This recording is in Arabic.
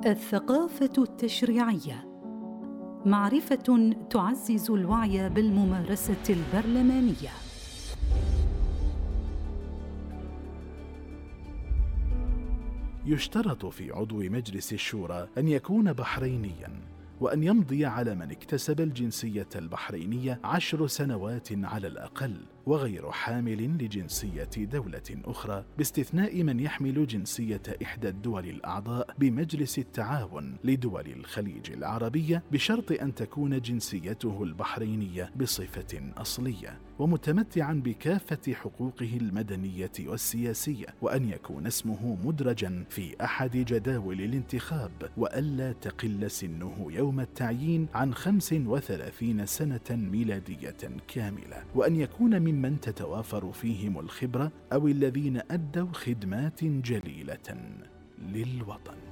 الثقافة التشريعية، معرفة تعزز الوعي بالممارسة البرلمانية. يشترط في عضو مجلس الشورى أن يكون بحرينياً، وأن يمضي على من اكتسب الجنسية البحرينية 10 سنوات على الأقل، وغير حامل لجنسية دولة أخرى، باستثناء من يحمل جنسية إحدى الدول الأعضاء بمجلس التعاون لدول الخليج العربية، بشرط أن تكون جنسيته البحرينية بصفة أصلية، ومتمتعا بكافة حقوقه المدنية والسياسية، وأن يكون اسمه مدرجا في أحد جداول الانتخاب، وألا تقل سنه يوم التعيين عن 35 سنة ميلادية كاملة، وأن يكون ممن تتوافر فيهم الخبرة أو الذين أدوا خدمات جليلة للوطن.